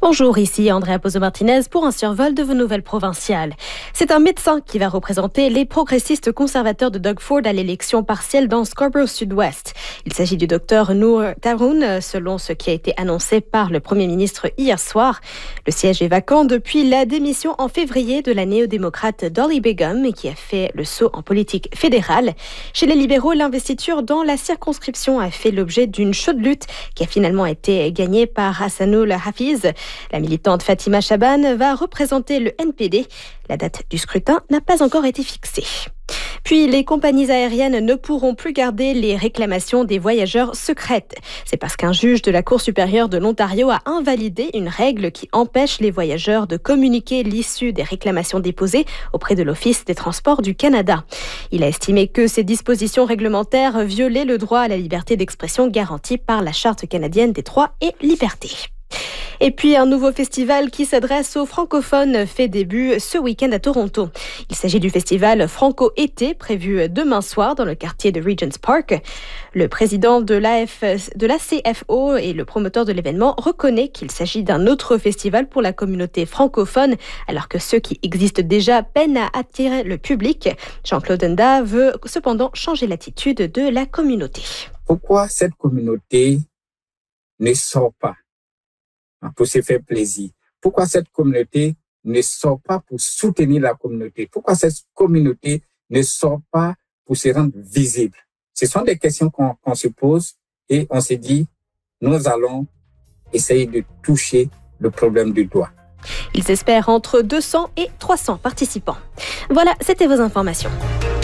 Bonjour, ici Andrea Pozo-Martinez pour un survol de vos nouvelles provinciales. C'est un médecin qui va représenter les progressistes conservateurs de Doug Ford à l'élection partielle dans Scarborough Sud-Ouest. Il s'agit du docteur Noor Taroun, selon ce qui a été annoncé par le Premier ministre hier soir. Le siège est vacant depuis la démission en février de la néo-démocrate Dolly Begum, qui a fait le saut en politique fédérale. Chez les libéraux, l'investiture dans la circonscription a fait l'objet d'une chaude lutte qui a finalement été gagnée par Hassanoul Hafiz. La militante Fatima Chaban va représenter le NPD. La date du scrutin n'a pas encore été fixée. Puis, les compagnies aériennes ne pourront plus garder les réclamations des voyageurs secrètes. C'est parce qu'un juge de la Cour supérieure de l'Ontario a invalidé une règle qui empêche les voyageurs de communiquer l'issue des réclamations déposées auprès de l'Office des transports du Canada. Il a estimé que ces dispositions réglementaires violaient le droit à la liberté d'expression garanti par la Charte canadienne des droits et libertés. Et puis un nouveau festival qui s'adresse aux francophones fait début ce week-end à Toronto. Il s'agit du festival Franco-été prévu demain soir dans le quartier de Regents Park. Le président de l'ACFO et le promoteur de l'événement reconnaît qu'il s'agit d'un autre festival pour la communauté francophone, alors que ceux qui existent déjà peinent à attirer le public. Jean-Claude Ndda veut cependant changer l'attitude de la communauté. Pourquoi cette communauté ne sort pas pour se faire plaisir? Pourquoi cette communauté ne sort pas pour soutenir la communauté? Pourquoi cette communauté ne sort pas pour se rendre visible? Ce sont des questions qu'on se pose et on se dit, nous allons essayer de toucher le problème du doigt. Ils espèrent entre 200 et 300 participants. Voilà, c'était vos informations.